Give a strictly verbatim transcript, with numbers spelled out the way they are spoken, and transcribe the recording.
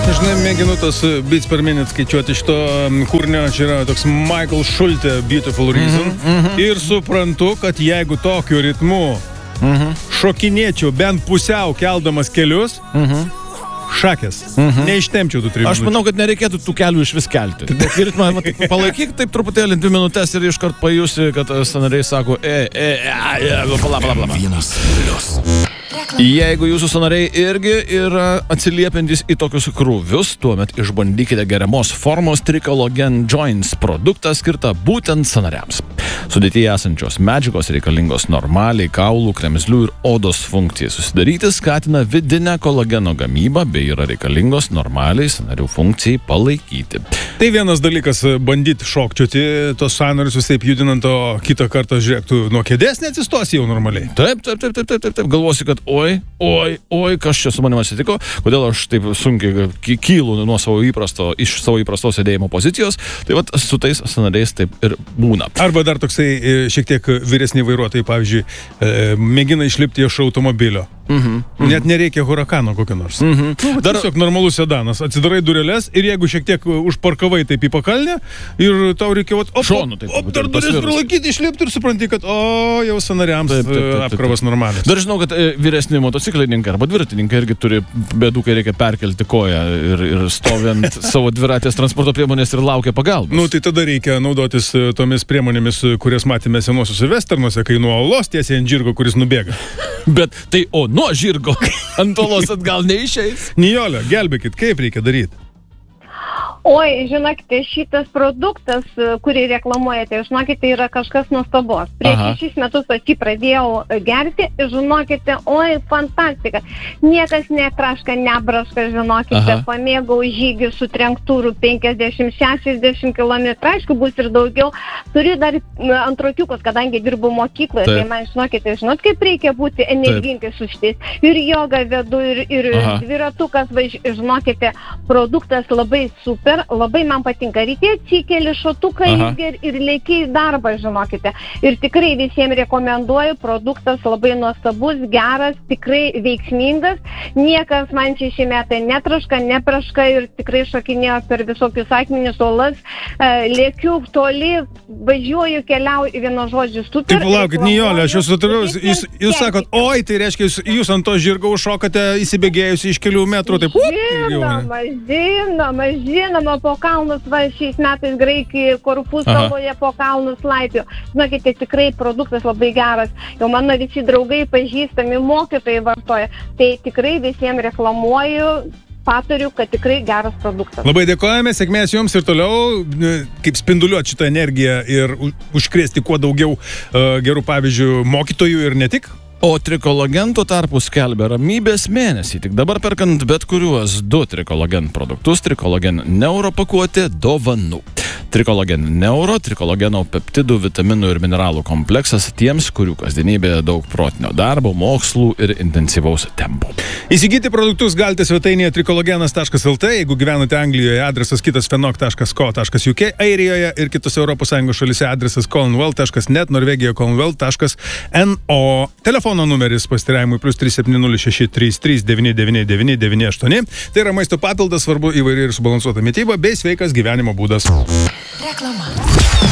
Žinai, mėginu tas beats per minute skaičiuoti šito kūrinio, čia yra toks Michael Schulte Beautiful Reason. Mm-hmm, mm-hmm. Ir suprantu, kad jeigu tokiu ritmu mm-hmm. šokinėčiau bent pusiau keldamas kelius, mm-hmm. šakės. Mhm. Neištempčiau tų trijų minučių. Aš manau, kad nereikėtų tų kelių iš vis kelti. Tokį ritmą palaikyk taip truputėlį dvi minutės ir iškart pajusi, kad sąnariai sako, e, e, e, e, pala, pala, pala. Vienas plius. Jeigu jūsų sąnariai irgi yra atsiliepiantys į tokius krūvius, tuomet išbandykite geriamos formos Tricologen Joints produktą skirtą būtent sąnariams. Sudėtyje esančios medžiagos reikalingos normaliai kaulų, kremzlių ir odos funkcijai susidaryti skatina vidinę kolageno gamybą bei yra reikalingos normaliai sąnarių funkcijai palaikyti. Tai vienas dalykas bandyti šokčioti tos sąnarius visaip judinant, o kitą kartą žiūrėk, tu nuo kėdės neatsistosi jau normaliai. Taip, taip, taip, taip, taip, taip, taip. Galvosi, kad oi, oi, oi, kas čia su manimi atsitiko, kodėl aš taip sunkiai kylu nuo savo įprasto, iš savo įprastos sėdėjimo pozicijos, tai vat su tais sąnariais taip ir būna. Arba dar toksai šiek tiek vyresni vairuotojai, pavyzdžiui, mėgina išlipti iš automobilio. Mhm. Net nereikia hurakano kokio nors. Mhm. Nu, dar tiesiog normalus sedanas. Atsidarai dureles ir jeigu šiek tiek užparkavai taip į pakalnę ir tau reikia vat, op, šonu, taip, op, op, dar duris pralaikyti, išlipti ir supranti, kad o, jau sąnariams taip, taip, taip, taip, apkrovas normalios. Dar žinau, kad vyresni motociklininkai arba dviratininkai irgi turi bėdų, kai reikia perkelti koją ir, ir stovint savo dviratės transporto priemonės ir laukia pagalbos. Nu, tai tada reikia naudotis tomis priemonėmis, kurias matėme senuosiuose westernuose, kai nuo olos tiesiai ant žirgo, kuris nubėga. Bet tai, o, nuo žirgo ant olos atgal neišeis. Nijolė, gelbėkit, kaip reikia daryti? Oi, žinokite, šitas produktas, kurį reklamuojate, žinokite, yra kažkas nuostabos. Prieš šešis metus aš jį pradėjau gerti ir žinokite, oi, fantastika. Niekas nekraška, nebraška, žinokite, Aha. pamėgau žygį su trenktūru penkiasdešimt šešiasdešimt kilometrų, aišku, bus ir daugiau. Turiu dar antrokiukus, kadangi dirbu mokykloje, tai man, žinokite, žinot, kaip reikia būti energingai su šitais. Ir jogą vedu, ir, ir dviratukas, važ... žinokite, produktas labai super. Labai man patinka. Ryte atsikeli, šotuką ir, ir lėkiai darbą, žinokite. Ir tikrai visiems rekomenduoju, produktas labai nuostabus, geras, tikrai veiksmingas. Niekas man šeši metai netraška, nepraška ir tikrai šokinėjo per visokius akmenis, olas, lėkiu toli, važiuoju, keliauju, vieno žodžiu, super. Taip, palaukit, Nijolė, aš jūs sutariu, jūs, jūs sakot, oi, tai reiškia, jūs, jūs ant to žirgo užšokate įsibėgėjusi iš kelių metrų, taip. Žinoma, žinoma, žinoma. Po kalnus, va, šiais metais Graikijoje, Korfų saloje po kalnus laipiu. Žinokite, tikrai produktas labai geras. Jau mano visi draugai, pažįstami, mokytojai vartoja. Tai tikrai visiems reklamuoju, patariu, kad tikrai geras produktas. Labai dėkojame, sėkmės jums ir toliau, kaip spinduliuoti šitą energiją ir užkrėsti kuo daugiau uh, gerų pavyzdžių mokytojų ir ne tik. O Tricologen tuo tarpu skelbia ramybės mėnesį. Tik dabar perkant bet kuriuos du Tricologen produktus, Tricologen Neuro pakuotė dovanų. Tricologen Neuro, trikologeno peptidų, vitaminų ir mineralų kompleksas tiems, kurių kasdienybėje daug protinio darbo, mokslų ir intensyvaus tempo. Įsigyti produktus galite svetainėje trikologenas taškas el tė, jeigu gyvenate Anglijoje, adresas kitas fenok taškas ko taškas uk, Airijoje ir kitose Europos Sąjungos šalyse adresas commonwealth taškas net, Norvegijoje commonwealth taškas no. Telefono numeris pasiteiravimui plus trys septyni nulis šeši trys trys devyni devyni devyni devyni aštuoni. Tai yra maisto papildas, svarbu įvairi ir subalansuota mityba bei sveikas gyvenimo būdas. Reklama.